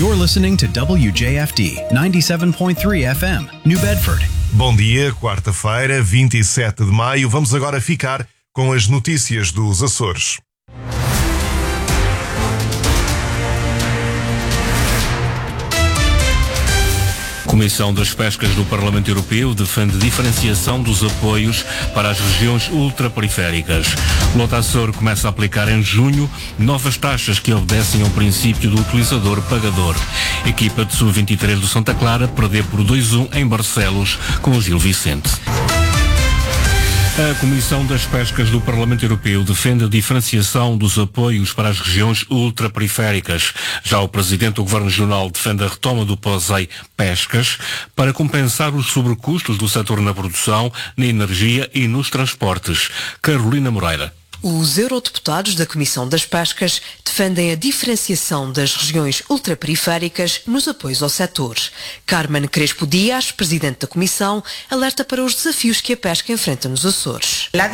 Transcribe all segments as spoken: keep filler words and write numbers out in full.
You're listening to W J F D ninety-seven point three F M, New Bedford. Bom dia, quarta-feira, vinte e sete de maio. Vamos agora ficar com as notícias dos Açores. A Comissão das Pescas do Parlamento Europeu defende diferenciação dos apoios para as regiões ultraperiféricas. Lota Açores começa a aplicar em junho novas taxas que obedecem ao princípio do utilizador-pagador. Equipa de sub vinte e três do Santa Clara perdeu por dois a um em Barcelos com o Gil Vicente. A Comissão das Pescas do Parlamento Europeu defende a diferenciação dos apoios para as regiões ultraperiféricas. Já o Presidente do Governo Regional defende a retoma do POSEI Pescas para compensar os sobrecustos do setor na produção, na energia e nos transportes. Carolina Moreira. Os eurodeputados da Comissão das Pescas defendem a diferenciação das regiões ultraperiféricas nos apoios ao setor. Carmen Crespo Dias, presidente da Comissão, alerta para os desafios que a pesca enfrenta nos Açores. A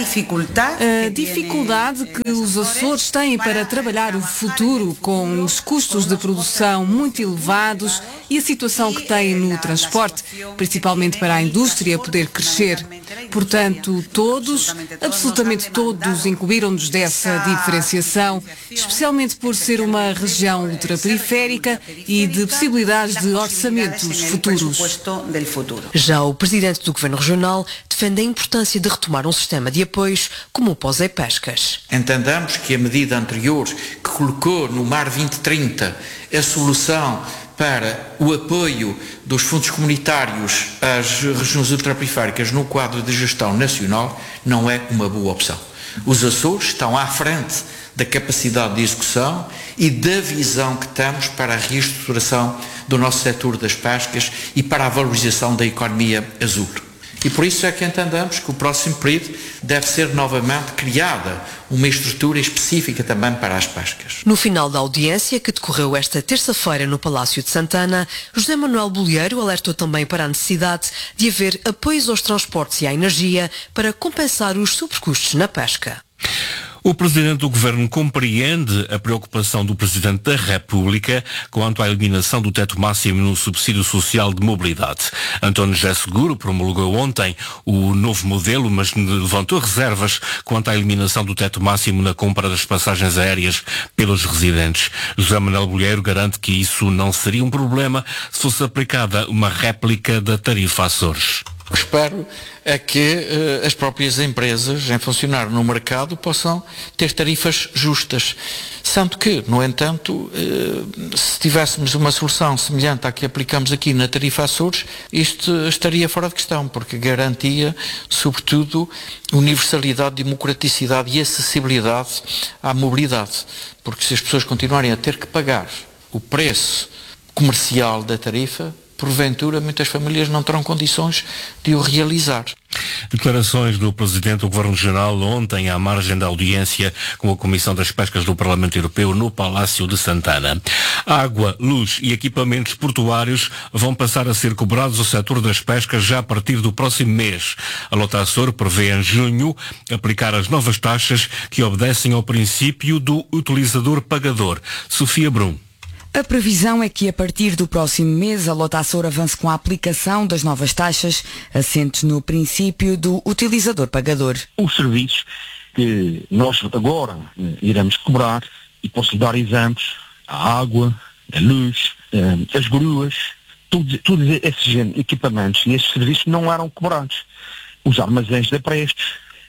dificuldade que os Açores têm para trabalhar o futuro com os custos de produção muito elevados e a situação que têm no transporte, principalmente para a indústria poder crescer. Portanto, todos, absolutamente todos, incumbiram-nos dessa diferenciação, especialmente por ser uma região ultraperiférica e de possibilidades de orçamentos futuros. Já o presidente do Governo Regional defende a importância de retomar um sistema de apoios como o POSEI Pescas. Entendamos que a medida anterior, que colocou no Mar vinte trinta a solução para o apoio dos fundos comunitários às regiões ultraperiféricas no quadro de gestão nacional, não é uma boa opção. Os Açores estão à frente da capacidade de execução e da visão que temos para a reestruturação do nosso setor das pescas e para a valorização da economia azul. E por isso é que entendemos que o próximo período deve ser novamente criada uma estrutura específica também para as pescas. No final da audiência, que decorreu esta terça-feira no Palácio de Santana, José Manuel Bolheiro alertou também para a necessidade de haver apoios aos transportes e à energia para compensar os sobrecustos na pesca. O Presidente do Governo compreende a preocupação do Presidente da República quanto à eliminação do teto máximo no subsídio social de mobilidade. António José Seguro promulgou ontem o novo modelo, mas levantou reservas quanto à eliminação do teto máximo na compra das passagens aéreas pelos residentes. José Manuel Bolheiro garante que isso não seria um problema se fosse aplicada uma réplica da tarifa Açores. Espero é que uh, as próprias empresas em funcionar no mercado possam ter tarifas justas. Sendo que, no entanto, uh, se tivéssemos uma solução semelhante à que aplicamos aqui na tarifa Açores, isto estaria fora de questão, porque garantia, sobretudo, universalidade, democraticidade e acessibilidade à mobilidade. Porque se as pessoas continuarem a ter que pagar o preço comercial da tarifa, porventura, muitas famílias não terão condições de o realizar. Declarações do Presidente do Governo Regional ontem à margem da audiência com a Comissão das Pescas do Parlamento Europeu no Palácio de Santana. Água, luz e equipamentos portuários vão passar a ser cobrados ao setor das pescas já a partir do próximo mês. A Lota Açores prevê em junho aplicar as novas taxas que obedecem ao princípio do utilizador-pagador. Sofia Brum. A previsão é que a partir do próximo mês a Lota Açores avance com a aplicação das novas taxas assentes no princípio do utilizador-pagador. Os serviços que nós agora iremos cobrar, e posso dar exemplos, a água, a luz, as gruas, todos, todos esses equipamentos e esses serviços não eram cobrados. Os armazéns de aprestos,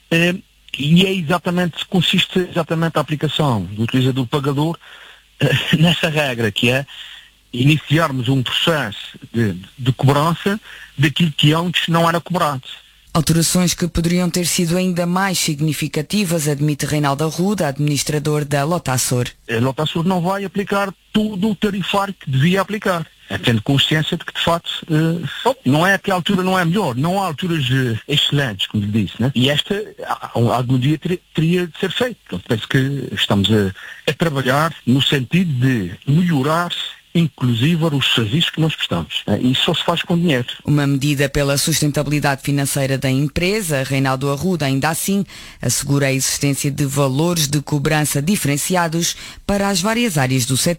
e é exatamente, consiste exatamente a aplicação do utilizador-pagador nessa regra, que é iniciarmos um processo de, de cobrança daquilo que antes não era cobrado. Alterações que poderiam ter sido ainda mais significativas, admite Reinaldo Arruda, administrador da Lota Açores. A Lota Açores não vai aplicar todo o tarifário que devia aplicar. É tendo consciência de que, de facto, uh, não é que a altura não é melhor, não há alturas uh, excelentes, como lhe disse, né? E esta, algum dia ter, teria de ser feito. Então, penso que estamos a, a trabalhar no sentido de melhorar, inclusive, os serviços que nós prestamos. E isso só se faz com dinheiro. Uma medida pela sustentabilidade financeira da empresa. Reinaldo Arruda, ainda assim, assegura a existência de valores de cobrança diferenciados para as várias áreas do setor.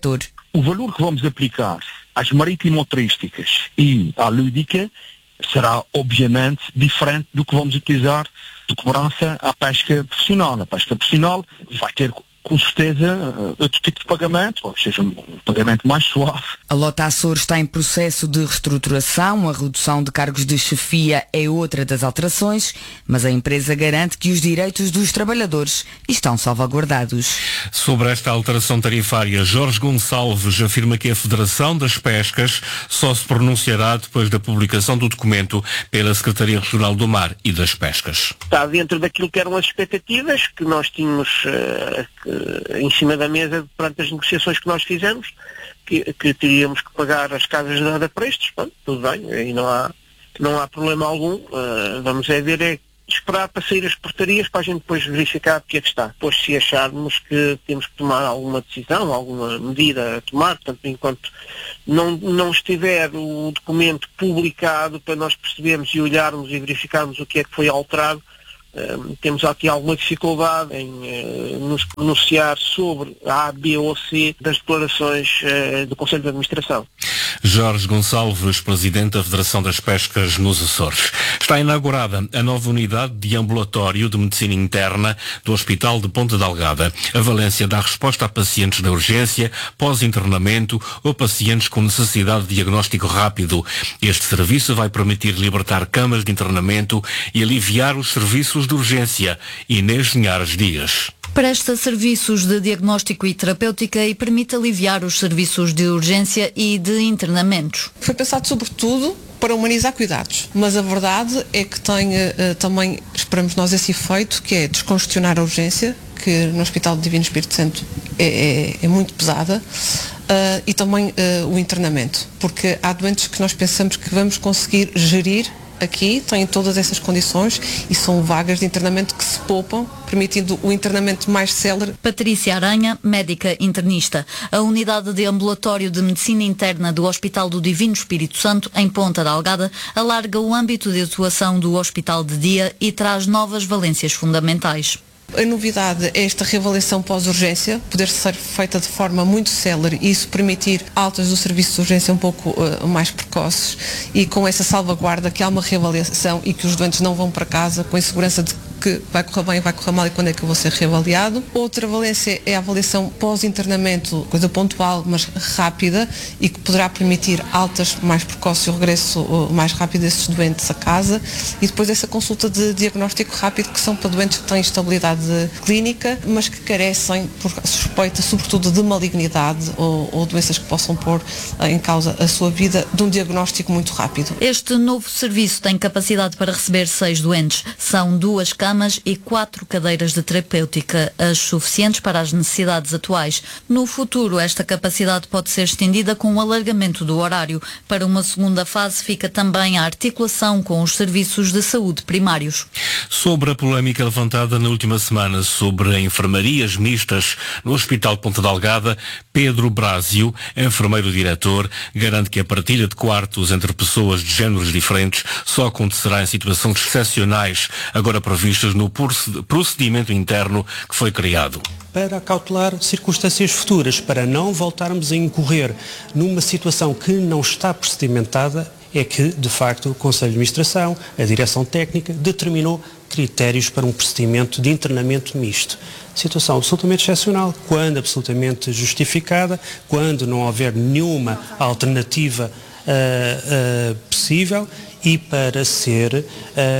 O valor que vamos aplicar às maritimoturísticas e à lúdica será, obviamente, diferente do que vamos utilizar de cobrança à pesca profissional. A pesca profissional vai ter, com certeza, outro tipo de pagamento, ou seja, um pagamento mais suave. A Lota Açores está em processo de reestruturação, a redução de cargos de chefia é outra das alterações, mas a empresa garante que os direitos dos trabalhadores estão salvaguardados. Sobre esta alteração tarifária, Jorge Gonçalves afirma que a Federação das Pescas só se pronunciará depois da publicação do documento pela Secretaria Regional do Mar e das Pescas. Está dentro daquilo que eram as expectativas que nós tínhamos uh, que, em cima da mesa perante as negociações que nós fizemos, que, que teríamos que pagar as casas de nada prestos. Pronto, tudo bem, aí não há, não há problema algum. Uh, vamos é ver, é esperar para sair as portarias para a gente depois verificar o que é que está. Depois, se acharmos que temos que tomar alguma decisão, alguma medida a tomar, portanto, enquanto não, não estiver o documento publicado para nós percebermos e olharmos e verificarmos o que é que foi alterado, Uh, temos aqui alguma dificuldade em uh, nos pronunciar sobre a A, B ou C das declarações uh, do Conselho de Administração. Jorge Gonçalves, Presidente da Federação das Pescas nos Açores. Está inaugurada a nova unidade de ambulatório de medicina interna do Hospital de Ponta Delgada. A Valência dá resposta a pacientes da urgência, pós-internamento ou pacientes com necessidade de diagnóstico rápido. Este serviço vai permitir libertar camas de internamento e aliviar os serviços de urgência. Inês Linhares Dias. Presta serviços de diagnóstico e terapêutica e permite aliviar os serviços de urgência e de internamentos. Foi pensado sobretudo para humanizar cuidados, mas a verdade é que tem uh, também, esperamos nós, esse efeito, que é descongestionar a urgência, que no Hospital do Divino Espírito Santo é, é, é muito pesada, uh, e também uh, o internamento, porque há doentes que nós pensamos que vamos conseguir gerir aqui, têm todas essas condições e são vagas de internamento que se poupam, permitindo o internamento mais célere. Patrícia Aranha, médica internista. A unidade de ambulatório de medicina interna do Hospital do Divino Espírito Santo, em Ponta Delgada, alarga o âmbito de atuação do hospital de dia e traz novas valências fundamentais. A novidade é esta reavaliação pós-urgência, poder ser feita de forma muito célere e isso permitir altas do serviço de urgência um pouco uh, mais precoces e com essa salvaguarda que há uma reavaliação e que os doentes não vão para casa com a insegurança de que vai correr bem, vai correr mal e quando é que eu vou ser reavaliado. Outra valência é a avaliação pós-internamento, coisa pontual, mas rápida e que poderá permitir altas mais precoces e o regresso uh, mais rápido desses doentes a casa e depois essa consulta de diagnóstico rápido que são para doentes que têm estabilidade clínica, mas que carecem por suspeita, sobretudo de malignidade ou, ou doenças que possam pôr em causa a sua vida, de um diagnóstico muito rápido. Este novo serviço tem capacidade para receber seis doentes. São duas camas e quatro cadeiras de terapêutica, as suficientes para as necessidades atuais. No futuro, esta capacidade pode ser estendida com o alargamento do horário. Para uma segunda fase, fica também a articulação com os serviços de saúde primários. Sobre a polémica levantada na última semana semana sobre enfermarias mistas no Hospital de Ponta Delgada, Pedro Brásio, enfermeiro-diretor, garante que a partilha de quartos entre pessoas de géneros diferentes só acontecerá em situações excepcionais, agora previstas no procedimento interno que foi criado. Para acautelar circunstâncias futuras, para não voltarmos a incorrer numa situação que não está procedimentada, é que, de facto, o Conselho de Administração, a Direção Técnica, determinou critérios para um procedimento de internamento misto. Situação absolutamente excepcional, quando absolutamente justificada, quando não houver nenhuma alternativa uh, uh, possível e para ser uh,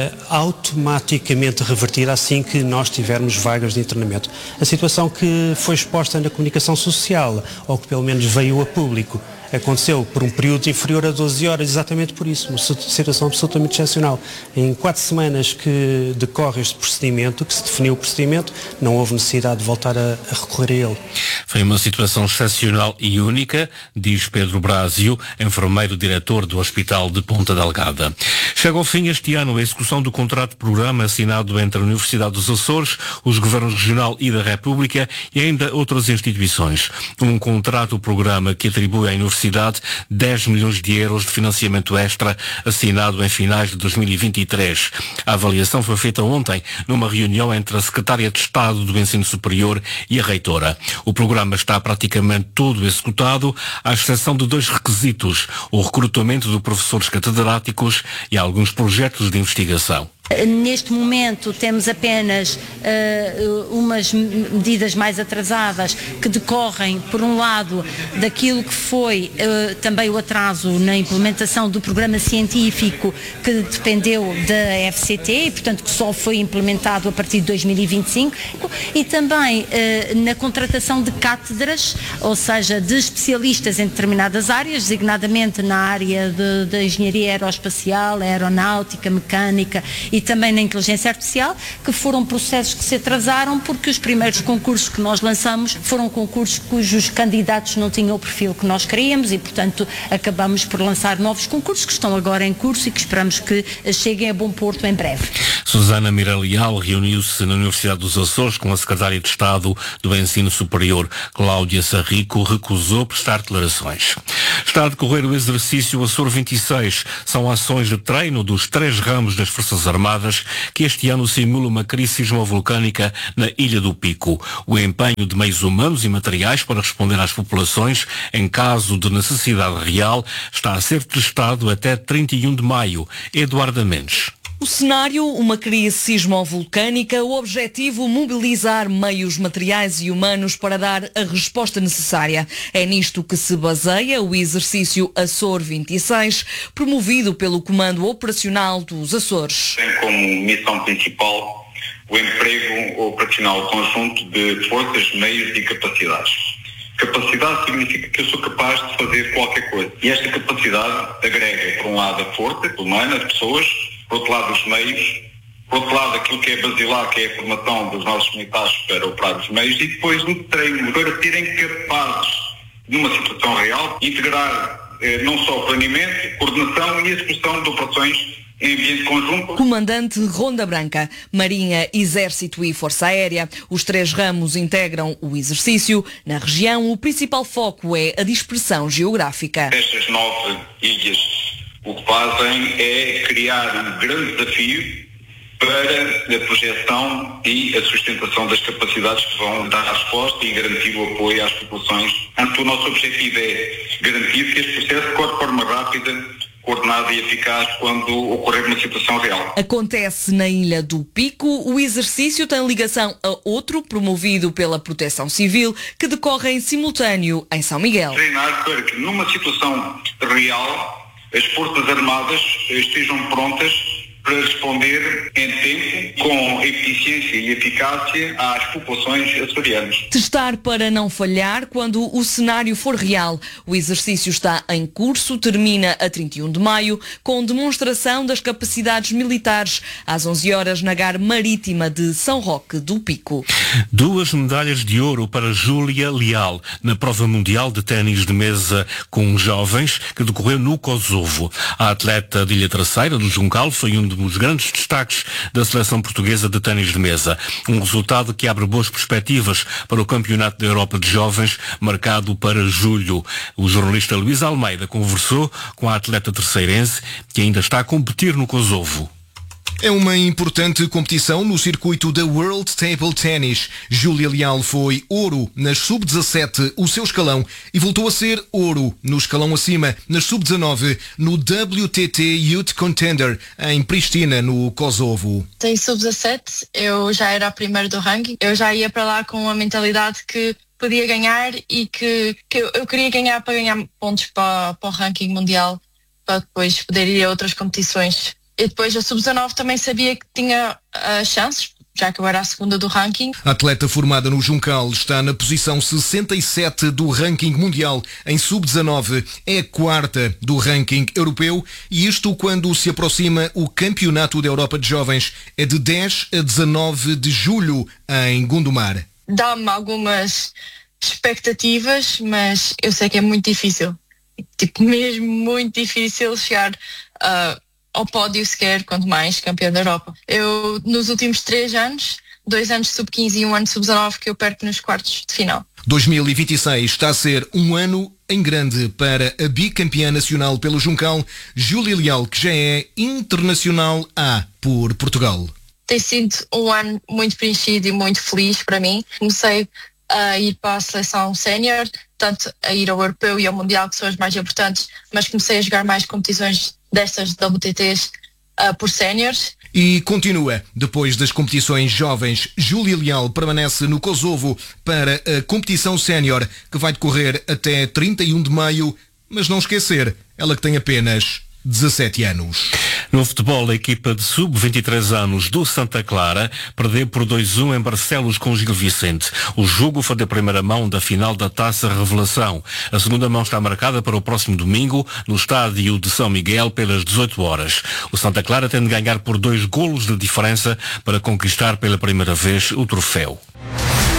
automaticamente revertida assim que nós tivermos vagas de internamento. A situação que foi exposta na comunicação social, ou que pelo menos veio a público, aconteceu por um período inferior a doze horas, exatamente por isso, uma situação absolutamente excepcional. Em quatro semanas que decorre este procedimento, que se definiu o procedimento, não houve necessidade de voltar a, a recorrer a ele. Foi uma situação excepcional e única, diz Pedro Brásio, enfermeiro-diretor do Hospital de Ponta Delgada. Chega ao fim este ano a execução do contrato de programa assinado entre a Universidade dos Açores, os Governos Regional e da República e ainda outras instituições. Um contrato-programa que atribui à Universidade Universidade dez milhões de euros de financiamento extra assinado em finais de dois mil e vinte e três. A avaliação foi feita ontem numa reunião entre a Secretária de Estado do Ensino Superior e a Reitora. O programa está praticamente todo executado, à exceção de dois requisitos: o recrutamento de professores catedráticos e alguns projetos de investigação. Neste momento temos apenas uh, umas medidas mais atrasadas que decorrem, por um lado, daquilo que foi uh, também o atraso na implementação do programa científico que dependeu da F C T e, portanto, que só foi implementado a partir de dois mil e vinte e cinco, e também uh, na contratação de cátedras, ou seja, de especialistas em determinadas áreas, designadamente na área da engenharia aeroespacial, aeronáutica, mecânica e E também na inteligência artificial, que foram processos que se atrasaram porque os primeiros concursos que nós lançamos foram concursos cujos candidatos não tinham o perfil que nós queríamos e, portanto, acabamos por lançar novos concursos que estão agora em curso e que esperamos que cheguem a bom porto em breve. Susana Mira Leal reuniu-se na Universidade dos Açores com a Secretária de Estado do Ensino Superior. Cláudia Sarrico recusou prestar declarações. Está a decorrer o exercício Açor vinte e seis. São ações de treino dos três ramos das Forças Armadas que este ano simula uma crise sismovolcânica na Ilha do Pico. O empenho de meios humanos e materiais para responder às populações em caso de necessidade real está a ser testado até trinta e um de maio. Eduardo Mendes. O cenário, uma crise sismovolcânica, o objetivo mobilizar meios materiais e humanos para dar a resposta necessária. É nisto que se baseia o exercício Açor vinte e seis, promovido pelo Comando Operacional dos Açores. Tem como missão principal o emprego operacional conjunto de forças, meios e capacidades. Capacidade significa que eu sou capaz de fazer qualquer coisa. E esta capacidade agrega, por um lado, a força humana, as pessoas, por outro lado, os meios, por outro lado, aquilo que é basilar, que é a formação dos nossos militares para operar os meios, e depois um treino para serem capazes, numa situação real, integrar eh, não só o planeamento, coordenação e execução de operações em ambiente conjunto. Comandante Ronda Branca, Marinha, Exército e Força Aérea. Os três ramos integram o exercício. Na região, o principal foco é a dispersão geográfica. Estas nove ilhas o que fazem é criar um grande desafio para a projeção e a sustentação das capacidades que vão dar resposta e garantir o apoio às populações. Portanto, o nosso objetivo é garantir que este processo corre de forma rápida, coordenada e eficaz quando ocorrer uma situação real. Acontece na Ilha do Pico. O exercício tem ligação a outro promovido pela Proteção Civil que decorre em simultâneo em São Miguel. Treinar para que numa situação real as Forças Armadas estejam prontas para responder em tempo, com eficiência e eficácia às populações açorianas. Testar para não falhar quando o cenário for real. O exercício está em curso, termina a trinta e um de maio, com demonstração das capacidades militares às onze horas na Gar Marítima de São Roque do Pico. Duas medalhas de ouro para Júlia Leal na prova mundial de ténis de mesa com jovens que decorreu no Kosovo. A atleta de Ilha Terceira, do Juncal, foi um dos grandes destaques da seleção portuguesa de ténis de mesa. Um resultado que abre boas perspectivas para o Campeonato da Europa de Jovens, marcado para julho. O jornalista Luís Almeida conversou com a atleta terceirense que ainda está a competir no Kosovo. É uma importante competição no circuito da World Table Tennis. Júlia Leal foi ouro nas sub dezassete, o seu escalão, e voltou a ser ouro no escalão acima, nas sub dezanove, no W T T Youth Contender, em Pristina, no Kosovo. Em sub dezassete, eu já era a primeira do ranking. Eu já ia para lá com a mentalidade que podia ganhar e que, que eu queria ganhar para ganhar pontos para, para o ranking mundial, para depois poder ir a outras competições. E depois a sub dezanove também sabia que tinha uh, chances, já que eu era a segunda do ranking. A atleta formada no Juncal está na posição sessenta e sete do ranking mundial. Em sub dezanove é a quarta do ranking europeu, e isto quando se aproxima o Campeonato da Europa de Jovens. É de dez a dezanove de julho em Gondomar. Dá-me algumas expectativas, mas eu sei que é muito difícil. Tipo, mesmo muito difícil chegar a... Uh, ao pódio sequer, quanto mais campeão da Europa. Eu, nos últimos três anos, dois anos de sub quinze e um ano de sub dezanove, que eu perco nos quartos de final. dois mil e vinte e seis está a ser um ano em grande para a bicampeã nacional pelo Juncal, Júlia Leal, que já é internacional A por Portugal. Tem sido um ano muito preenchido e muito feliz para mim. Comecei a ir para a seleção sénior, tanto a ir ao europeu e ao mundial, que são as mais importantes, mas comecei a jogar mais competições destas W T Ts uh, por séniores. E continua. Depois das competições jovens, Júlia Leal permanece no Kosovo para a competição sénior, que vai decorrer até trinta e um de maio, mas não esquecer, ela que tem apenas dezassete anos. No futebol, a equipa de sub vinte e três anos do Santa Clara perdeu por dois a um em Barcelos com Gil Vicente. O jogo foi da primeira mão da final da Taça Revelação. A segunda mão está marcada para o próximo domingo no estádio de São Miguel pelas dezoito horas. O Santa Clara tem de ganhar por dois golos de diferença para conquistar pela primeira vez o troféu.